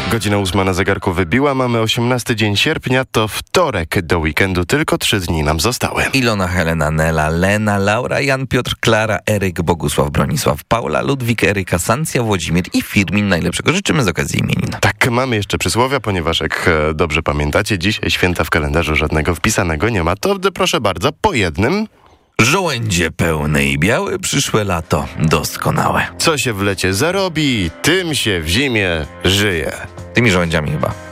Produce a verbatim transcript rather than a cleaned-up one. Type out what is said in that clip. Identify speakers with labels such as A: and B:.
A: Godzina ósma na zegarku wybiła, mamy osiemnasty dzień sierpnia, to wtorek, do weekendu tylko trzy dni nam zostały.
B: Ilona, Helena, Nela, Lena, Laura, Jan, Piotr, Klara, Eryk, Bogusław, Bronisław, Paula, Ludwik, Eryka, Sancja, Włodzimir i Firmin. Najlepszego życzymy z okazji imienin.
A: Tak, mamy jeszcze przysłowia, ponieważ jak e, dobrze pamiętacie, dzisiaj święta w kalendarzu żadnego wpisanego nie ma, to proszę bardzo, po jednym.
B: Żołędzie pełne i białe, przyszłe lato doskonałe.
A: Co się w lecie zarobi, tym się w zimie żyje.
B: Tymi żołędziami chyba.